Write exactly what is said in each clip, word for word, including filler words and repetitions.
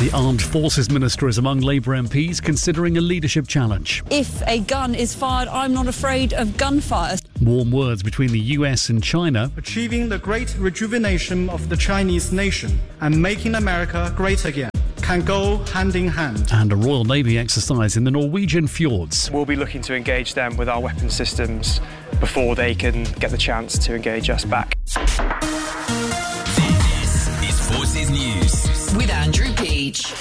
The Armed Forces Minister is among Labour M Ps considering a leadership challenge. If a gun is fired, I'm not afraid of gunfire. Warm words between the U S and China. Achieving the great rejuvenation of the Chinese nation and making America great again can go hand in hand. And a Royal Navy exercise in the Norwegian fjords. We'll be looking to engage them with our weapon systems before they can get the chance to engage us back. This is Forces News with Andrew Peach.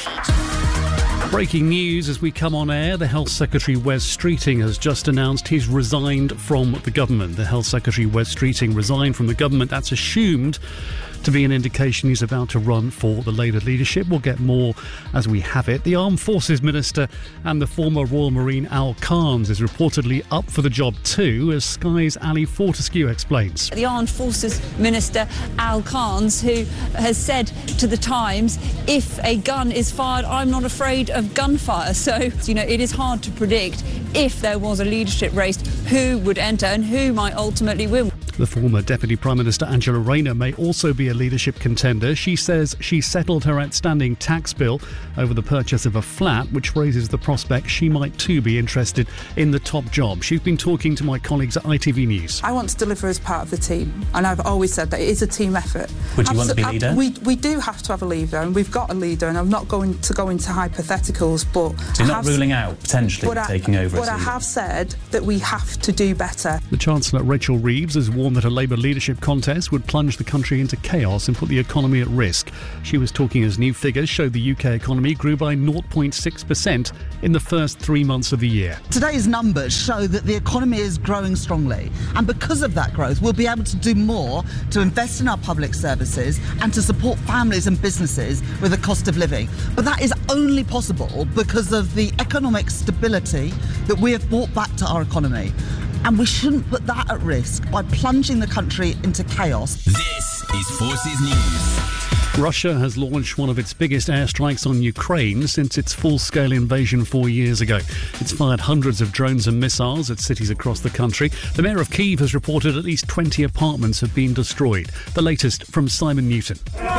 Breaking news as we come on air, the Health Secretary Wes Streeting has just announced he's resigned from the government. The Health Secretary Wes Streeting resigned from the government. That's assumed to be an indication he's about to run for the Labour leadership. We'll get more as we have it. The Armed Forces Minister and the former Royal Marine Al Carnes is reportedly up for the job too, as Sky's Ali Fortescue explains. The Armed Forces Minister Al Carnes, who has said to the Times, if a gun is fired, I'm not afraid of gunfire. So, you know, it is hard to predict if there was a leadership race who would enter and who might ultimately win. The former Deputy Prime Minister Angela Rayner may also be a leadership contender. She says she settled her outstanding tax bill over the purchase of a flat, which raises the prospect she might too be interested in the top job. She's been talking to my colleagues at I T V News. I want to deliver as part of the team, and I've always said that it is a team effort. Would you Absol- want to be leader? We, we do have to have a leader, and we've got a leader, and I'm not going to go into hypotheticals, but... So you're not ruling out potentially taking I, over But as I leader. have said that we have to do better. The Chancellor, Rachel Reeves, has warned that a Labour leadership contest would plunge the country into chaos and put the economy at risk. She was talking as new figures showed the U K economy grew by zero point six percent in the first three months of the year. Today's numbers show that the economy is growing strongly, and because of that growth, we'll be able to do more to invest in our public services and to support families and businesses with the cost of living. But that is only possible because of the economic stability that we have brought back to our economy. And we shouldn't put that at risk by plunging the country into chaos. This is Forces News. Russia has launched one of its biggest airstrikes on Ukraine since its full-scale invasion four years ago. It's fired hundreds of drones and missiles at cities across the country. The mayor of Kyiv has reported at least twenty apartments have been destroyed. The latest from Simon Newton.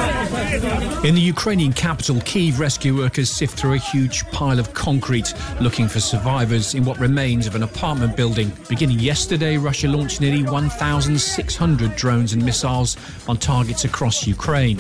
In the Ukrainian capital, Kyiv, rescue workers sift through a huge pile of concrete looking for survivors in what remains of an apartment building. Beginning yesterday, Russia launched nearly one thousand six hundred drones and missiles on targets across Ukraine.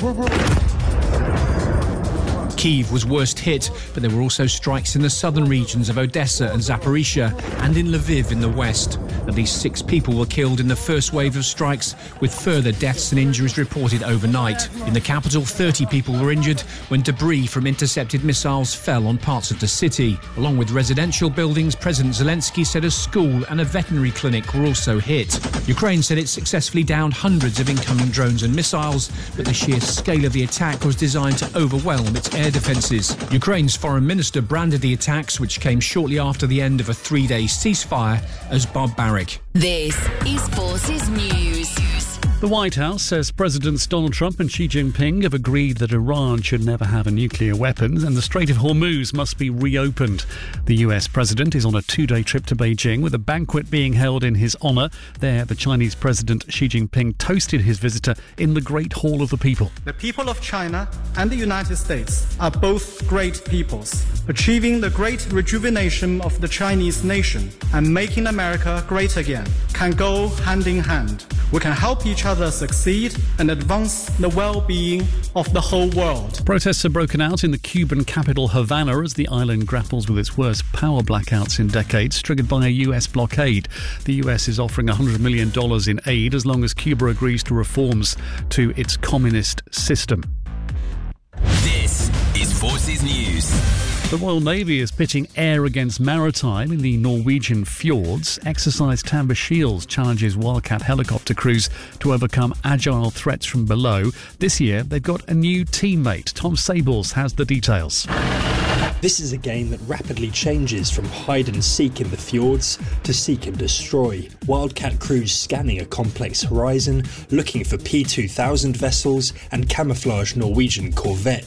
Kyiv was worst hit, but there were also strikes in the southern regions of Odessa and Zaporizhia and in Lviv in the west. At least six people were killed in the first wave of strikes, with further deaths and injuries reported overnight. In the capital, thirty people were injured when debris from intercepted missiles fell on parts of the city. Along with residential buildings, President Zelensky said a school and a veterinary clinic were also hit. Ukraine said it successfully downed hundreds of incoming drones and missiles, but the sheer scale of the attack was designed to overwhelm its air defences. Ukraine's foreign minister branded the attacks, which came shortly after the end of a three-day ceasefire, as barbaric. This is Forces News. The White House says Presidents Donald Trump and Xi Jinping have agreed that Iran should never have a nuclear weapon and the Strait of Hormuz must be reopened. The U S president is on a two-day trip to Beijing with a banquet being held in his honour. There, the Chinese President Xi Jinping toasted his visitor in the Great Hall of the People. The people of China and the United States are both great peoples. Achieving the great rejuvenation of the Chinese nation and making America great again can go hand in hand. We can help each other succeed and advance the well-being of the whole world. Protests have broken out in the Cuban capital Havana as the island grapples with its worst power blackouts in decades, triggered by a U S blockade. The U S is offering one hundred million dollars in aid as long as Cuba agrees to reforms to its communist system. This is Forces News. The Royal Navy is pitting air against maritime in the Norwegian fjords. Exercise Tamber Shields challenges Wildcat helicopter crews to overcome agile threats from below. This year, they've got a new teammate. Tom Sables has the details. This is a game that rapidly changes from hide and seek in the fjords to seek and destroy. Wildcat crews scanning a complex horizon, looking for P two thousand vessels and camouflage Norwegian corvettes.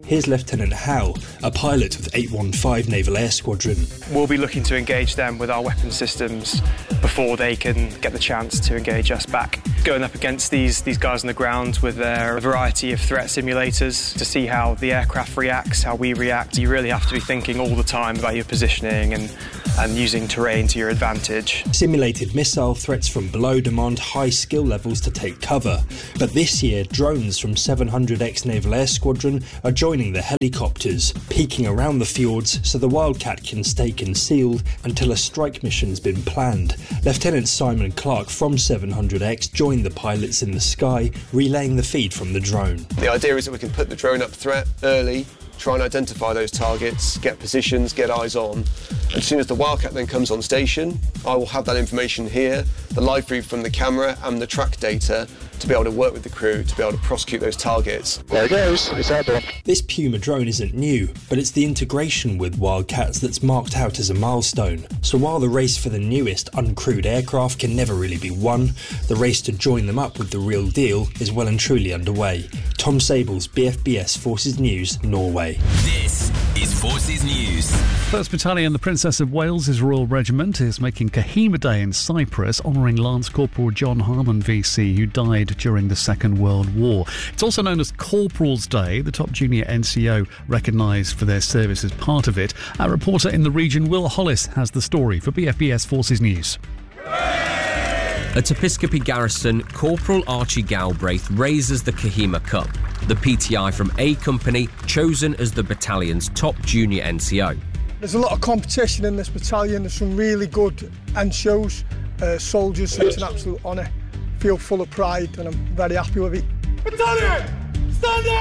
Here's Lieutenant Howe, a pilot with eight one five Naval Air Squadron. We'll be looking to engage them with our weapon systems before they can get the chance to engage us back. Going up against these, these guys on the ground with their variety of threat simulators to see how the aircraft reacts, how we react, you really have to be thinking all the time about your positioning and, and using terrain to your advantage. Simulated missile threats from below demand high skill levels to take cover. But this year, drones from seven hundred X Naval Air Squadron are joining the helicopters, peeking around the fjords so the Wildcat can stay concealed until a strike mission's been planned. Lieutenant Simon Clark from seven hundred X joined the pilots in the sky, relaying the feed from the drone. The idea is that we can put the drone up threat early, try and identify those targets, get positions, get eyes on. As soon as the Wildcat then comes on station, I will have that information here, the live feed from the camera and the track data to be able to work with the crew to be able to prosecute those targets. There it goes, it's airborne. This Puma drone isn't new, but it's the integration with Wildcats that's marked out as a milestone. So while the race for the newest uncrewed aircraft can never really be won, the race to join them up with the real deal is well and truly underway. Tom Sables, B F B S Forces News, Norway. This is Forces News. first Battalion, the Princess of Wales' Royal Regiment, is making Kohima Day in Cyprus, honouring Lance Corporal John Harmon V C, who died during the Second World War. It's also known as Corporals Day, the top junior N C O recognised for their service as part of it. Our reporter in the region, Will Hollis, has the story for B F B S Forces News. At Episcopi Garrison, Corporal Archie Galbraith raises the Kohima Cup, the P T I from A Company chosen as the battalion's top junior N C O. There's a lot of competition in this battalion. There's some really good N C Os, uh, soldiers, so it's an absolute honour. Feel full of pride and I'm very happy with it. Battalion,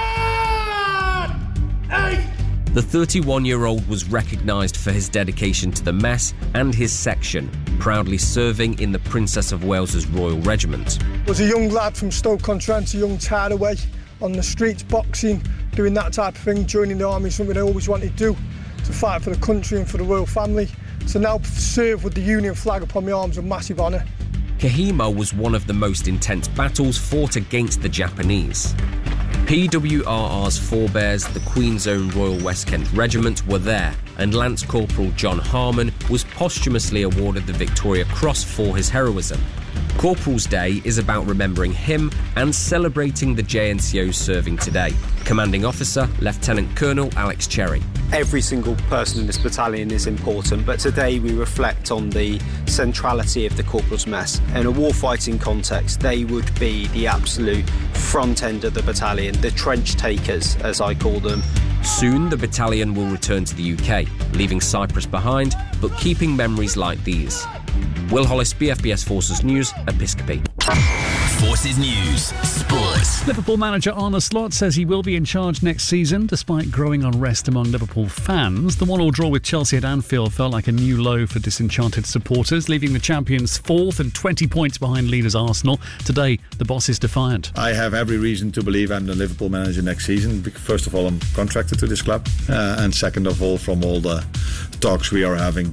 stand down! Eight! The thirty-one-year-old was recognised for his dedication to the mess and his section, proudly serving in the Princess of Wales's Royal Regiment. I was a young lad from Stoke-on-Trent, a young tearaway, on the streets, boxing, doing that type of thing, joining the army, something I always wanted to do, to fight for the country and for the royal family. To now serve with the Union flag upon my arms, a massive honour. Kohima was one of the most intense battles fought against the Japanese. P W R R's forebears, the Queen's Own Royal West Kent Regiment, were there, and Lance Corporal John Harmon was posthumously awarded the Victoria Cross for his heroism. Corporal's Day is about remembering him and celebrating the J N C Os serving today. Commanding Officer, Lieutenant Colonel Alex Cherry. Every single person in this battalion is important, but today we reflect on the centrality of the Corporal's Mess. In a warfighting context, they would be the absolute front end of the battalion, the trench takers, as I call them. Soon, the battalion will return to the U K, leaving Cyprus behind, but keeping memories like these. Will Hollis, B F B S Forces News, Episcopi. Forces News, Sports. Liverpool manager Arne Slot says he will be in charge next season, despite growing unrest among Liverpool fans. The one-all draw with Chelsea at Anfield felt like a new low for disenchanted supporters, leaving the champions fourth and twenty points behind leaders Arsenal. Today, the boss is defiant. I have every reason to believe I'm the Liverpool manager next season. First of all, I'm contracted to this club, uh, and second of all, from all the talks we are having.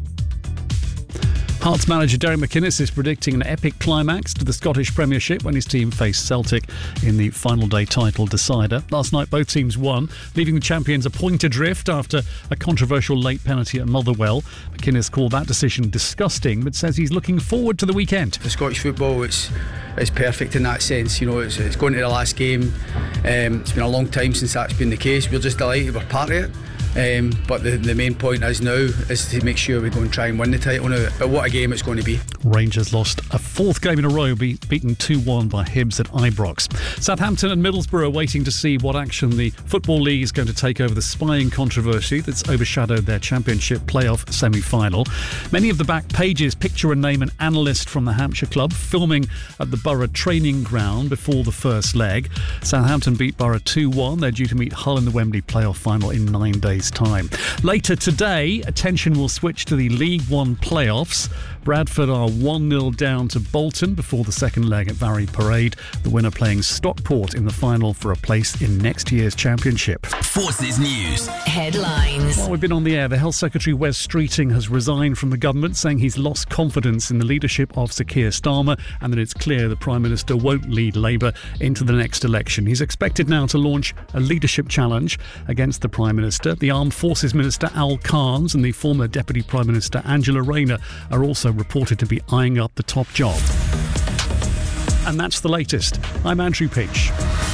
Hearts manager Derek McInnes is predicting an epic climax to the Scottish Premiership when his team faced Celtic in the final day title decider. Last night both teams won, leaving the champions a point adrift after a controversial late penalty at Motherwell. McInnes called that decision disgusting, but says he's looking forward to the weekend. The Scottish football, it's it's perfect in that sense. You know, it's, it's going to the last game. Um, it's been a long time since that's been the case. We're just delighted we're part of it. Um, but the, the main point is now is to make sure we go and try and win the title now. But what a game it's going to be. Rangers lost a fourth game in a row, be beaten two one by Hibs at Ibrox. Southampton and Middlesbrough are waiting to see what action the Football League is going to take over the spying controversy that's overshadowed their Championship playoff semi-final. Many of the back pages picture and name an analyst from the Hampshire club filming at the Borough training ground before the first leg. Southampton beat Borough two one. They're due to meet Hull in the Wembley playoff final in nine days' days' time. Later today, attention will switch to the League One playoffs. Bradford are one nil down to Bolton before the second leg at Vary Parade. The winner playing Stockport in the final for a place in next year's championship. Forces News headlines. While we've been on the air, the Health Secretary Wes Streeting has resigned from the government, saying he's lost confidence in the leadership of Sir Keir Starmer and that it's clear the Prime Minister won't lead Labour into the next election. He's expected now to launch a leadership challenge against the Prime Minister. The Armed Forces Minister Al Carnes and the former Deputy Prime Minister Angela Rayner are also reported to be eyeing up the top job. And that's the latest. I'm Andrew Peach.